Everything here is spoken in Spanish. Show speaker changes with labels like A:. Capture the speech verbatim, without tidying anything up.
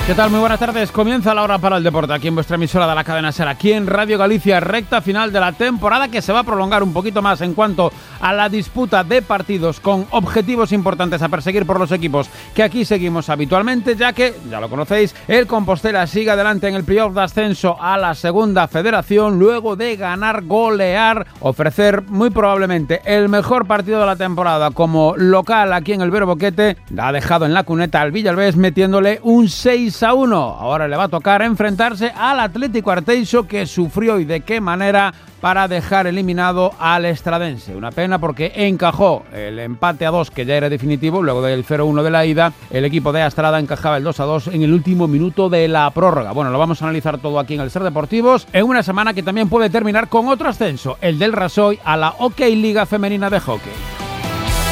A: ¿Qué tal? Muy buenas tardes. Comienza la hora para el deporte aquí en vuestra emisora de la cadena SER, aquí en Radio Galicia, recta final de la temporada que se va a prolongar un poquito más en cuanto a la disputa de partidos con objetivos importantes a perseguir por los equipos que aquí seguimos habitualmente, ya que, ya lo conocéis, el Compostela sigue adelante en el playoff de ascenso a la segunda federación luego de ganar, golear, ofrecer muy probablemente el mejor partido de la temporada como local aquí en el Vero Boquete. La ha dejado en la cuneta al Villalbés metiéndole un seis a uno. Ahora le va a tocar enfrentarse al Atlético Arteixo, que sufrió y de qué manera para dejar eliminado al Estradense. Una pena porque encajó el empate a dos, que ya era definitivo, luego del cero uno de la ida. El equipo de Astrada encajaba el dos a dos en el último minuto de la prórroga. Bueno, lo vamos a analizar todo aquí en el SER Deportivos, en una semana que también puede terminar con otro ascenso, el del Rasoy a la Hockey Liga Femenina de Hockey.